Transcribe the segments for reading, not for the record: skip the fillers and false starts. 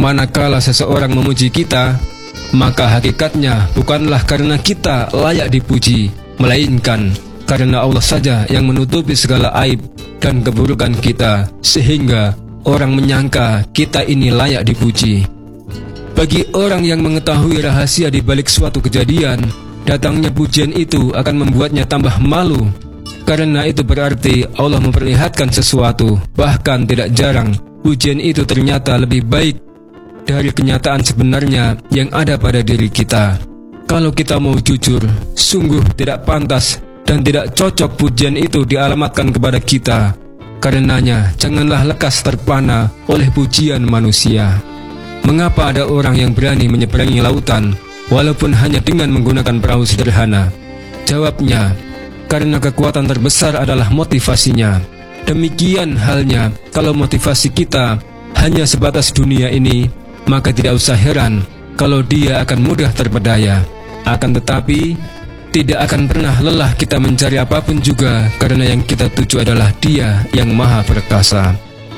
Manakala seseorang memuji kita, maka hakikatnya bukanlah karena kita layak dipuji, melainkan karena Allah saja yang menutupi segala aib dan keburukan kita, sehingga orang menyangka kita ini layak dipuji. Bagi orang yang mengetahui rahasia di balik suatu kejadian, datangnya pujian itu akan membuatnya tambah malu. Karena itu berarti Allah memperlihatkan sesuatu. Bahkan tidak jarang pujian itu ternyata lebih baik dari kenyataan sebenarnya yang ada pada diri kita. Kalau kita mau jujur, sungguh tidak pantas dan tidak cocok pujian itu dialamatkan kepada kita. Karenanya janganlah lekas terpana oleh pujian manusia. Mengapa ada orang yang berani menyeberangi lautan walaupun hanya dengan menggunakan perahu sederhana? Jawabnya, karena kekuatan terbesar adalah motivasinya. Demikian halnya kalau motivasi kita hanya sebatas dunia ini, maka tidak usah heran kalau dia akan mudah terpedaya. Akan tetapi, tidak akan pernah lelah kita mencari apapun juga, karena yang kita tuju adalah Dia yang Maha Perkasa.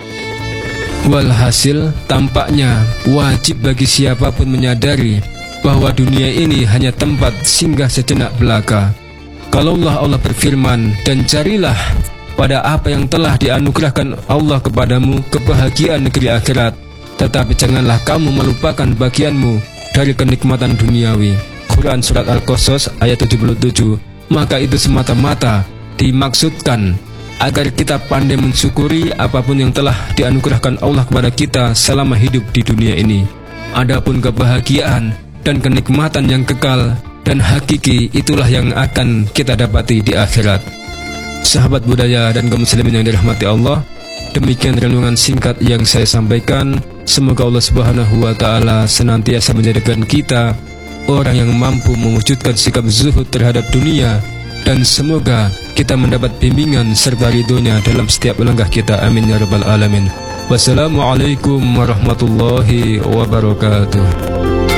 Walhasil, tampaknya wajib bagi siapapun menyadari bahwa dunia ini hanya tempat singgah sejenak belaka. Kalaulah Allah berfirman, dan carilah pada apa yang telah dianugerahkan Allah kepadamu kebahagiaan negeri akhirat, tetapi janganlah kamu melupakan bagianmu dari kenikmatan duniawi. Quran Surat Al-Qasas ayat 77. Maka itu semata-mata dimaksudkan agar kita pandai mensyukuri apapun yang telah dianugerahkan Allah kepada kita selama hidup di dunia ini. Adapun kebahagiaan dan kenikmatan yang kekal dan hakiki, itulah yang akan kita dapati di akhirat. Sahabat budaya dan kaum muslimin yang dirahmati Allah, demikian renungan singkat yang saya sampaikan. Semoga Allah Subhanahu wa Ta'ala senantiasa menjadikan kita orang yang mampu mewujudkan sikap zuhud terhadap dunia, dan semoga kita mendapat bimbingan serta ridhonya dalam setiap langkah kita. Amin ya rabbal alamin. Wassalamualaikum warahmatullahi wabarakatuh.